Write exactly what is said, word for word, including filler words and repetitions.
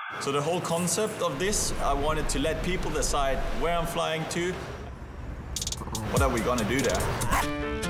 So the whole concept of this, I wanted to let people decide where I'm flying to. What are we gonna do there?